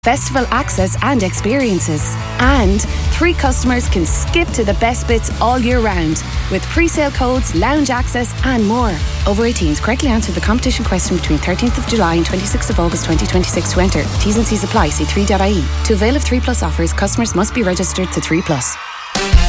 festival access and experiences. And 3 customers can skip to the best bits all year round with pre-sale codes, lounge access and more. Over 18s, correctly answer the competition question between 13th of July and 26th of August 2026 to enter. T's and C's apply. See 3.ie. To avail of 3 Plus offers, customers must be registered to 3 Plus.